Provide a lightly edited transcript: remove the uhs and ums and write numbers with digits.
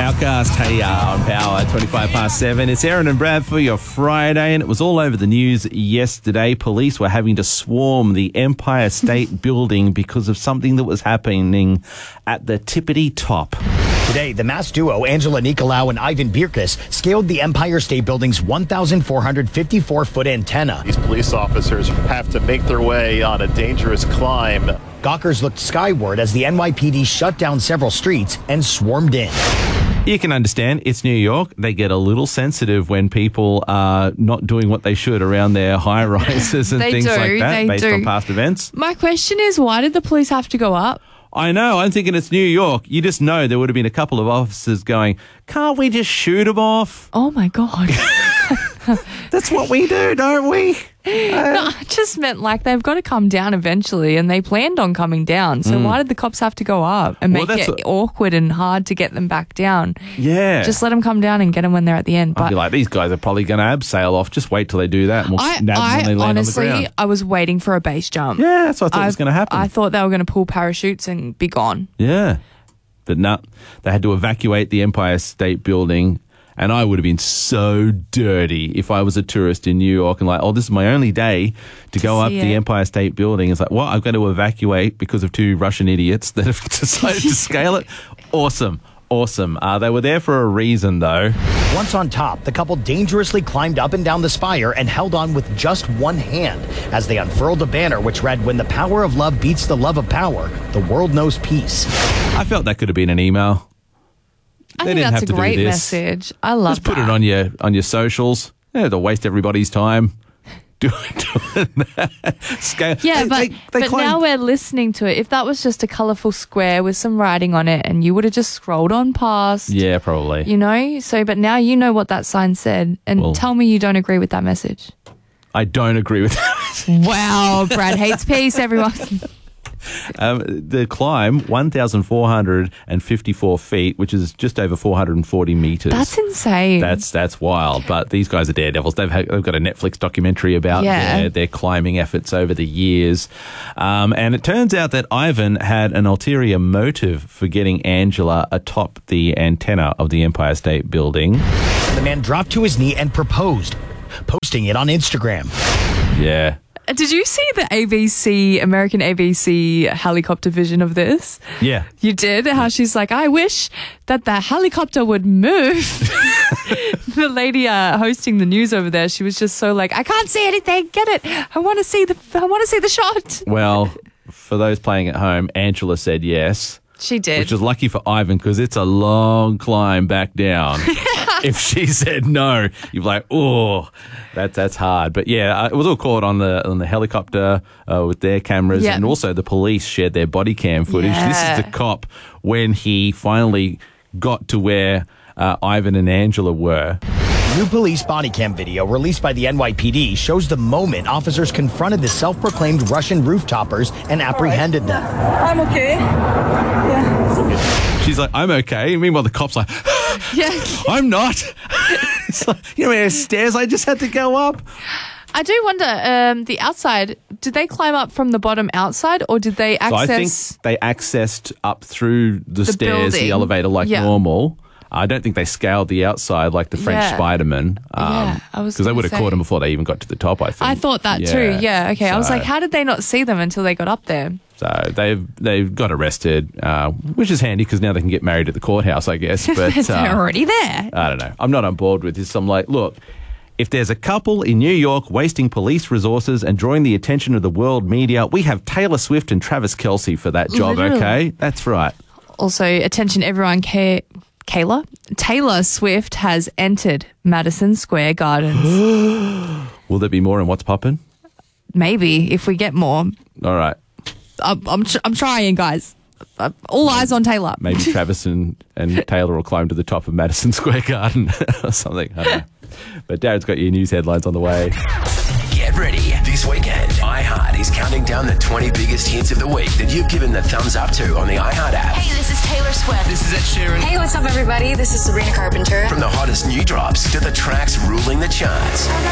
Powercast. Hey, on Power, 25 past 7. It's Aaron and Brad for your Friday, and it was all over the news yesterday. Police were having to swarm the Empire State Building because of something that was happening at the tippity top. Today, the masked duo Angela Nicolau and Ivan Birkus scaled the Empire State Building's 1,454-foot antenna. These police officers have to make their way on a dangerous climb. Gawkers looked skyward as the NYPD shut down several streets and swarmed in. You can understand, it's New York. They get a little sensitive when people are not doing what they should around their high-rises and things like that based on past events. My question is, why did the police have to go up? I know. I'm thinking it's New York. You just know there would have been a couple of officers going, can't we just shoot them off? Oh, my God. That's what we do, don't we? No, I just meant like they've got to come down eventually, and they planned on coming down. So why did the cops have to go up and make it awkward and hard to get them back down? Yeah. Just let them come down and get them when they're at the end. I'd be like, these guys are probably going to abseil off. Just wait till they do that and we'll nab them when they land on the ground. I was waiting for a base jump. Yeah, that's what I thought was going to happen. I thought they were going to pull parachutes and be gone. Yeah. But no, they had to evacuate the Empire State Building. And I would have been so dirty if I was a tourist in New York and like, oh, this is my only day to go up the Empire State Building. It's like, well, I've got to evacuate because of two Russian idiots that have decided to scale it. Awesome. They were there for a reason, though. Once on top, the couple dangerously climbed up and down the spire and held on with just one hand as they unfurled a banner which read, "When the power of love beats the love of power, the world knows peace." I felt that could have been an email. I think that's a great message. I love Just put it on your socials. You don't have to waste everybody's time doing that. Scale. Yeah, but now we're listening to it. If that was just a colourful square with some writing on it and you would have just scrolled on past. Yeah, probably. You know? But now you know what that sign said. And tell me you don't agree with that message. I don't agree with that. Wow, Brad hates peace, everyone. The climb, 1,454 feet, which is just over 440 meters. That's insane. That's wild. But these guys are daredevils. They've got a Netflix documentary about their climbing efforts over the years. And it turns out that Ivan had an ulterior motive for getting Angela atop the antenna of the Empire State Building. The man dropped to his knee and proposed, posting it on Instagram. Yeah. Did you see the American ABC helicopter vision of this? Yeah. You did? How she's like, I wish that the helicopter would move. The lady hosting the news over there, she was just so like, I can't see anything. Get it? I want to see the shot. Well, for those playing at home, Angela said yes. She did. Which is lucky for Ivan because it's a long climb back down. If she said no, you're like, oh, that's hard. But yeah, it was all caught on the helicopter with their cameras, and also the police shared their body cam footage. Yeah. This is the cop when he finally got to where Ivan and Angela were. New police body cam video released by the NYPD shows the moment officers confronted the self-proclaimed Russian roof-toppers and apprehended them. I'm okay. Yeah. She's like, I'm okay. Meanwhile, the cop's like, yeah, I'm not. It's like, you know, there's stairs I just had to go up. I do wonder, the outside, did they climb up from the bottom outside or did they access? So I think they accessed up through the stairs, building. The elevator like normal. I don't think they scaled the outside like the French Spider-Man. I was because they would have caught them before they even got to the top, I think. I thought that too, yeah. Okay, so, I was like, how did they not see them until they got up there? So they've got arrested, which is handy because now they can get married at the courthouse, I guess. But they're already there. I don't know. I'm not on board with this. I'm like, look, if there's a couple in New York wasting police resources and drawing the attention of the world media, we have Taylor Swift and Travis Kelce for that job, okay? That's right. Also, attention everyone, Taylor Swift has entered Madison Square Gardens. Will there be more in What's Poppin'? Maybe, if we get more. All right. I'm trying, guys. All eyes on Taylor. Maybe Travis and Taylor will climb to the top of Madison Square Garden or something. I don't know. But Darren's got your news headlines on the way. Get ready. This weekend, iHeart is counting down the 20 biggest hits of the week that you've given the thumbs up to on the iHeart app. Hey, this is Taylor Swift. This is Ed Sheeran. Hey, what's up, everybody? This is Sabrina Carpenter. From the hottest new drops to the tracks ruling the charts.